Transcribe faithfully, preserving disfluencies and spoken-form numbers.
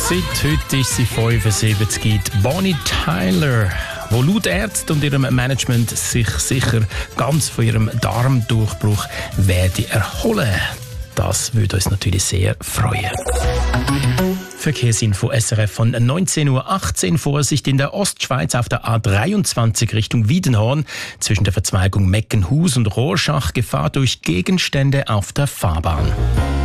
Seit heute ist sie fünfundsiebzig, die Bonnie Tyler, wo laut Ärzten und ihrem Management sich sicher ganz von ihrem Darmdurchbruch werde erholen. Das würde uns natürlich sehr freuen. Verkehrsinfo S R F von neunzehn Uhr achtzehn. Vorsicht in der Ostschweiz auf der A dreiundzwanzig Richtung Wiedenhorn. Zwischen der Verzweigung Meckenhus und Rorschach Gefahr durch Gegenstände auf der Fahrbahn.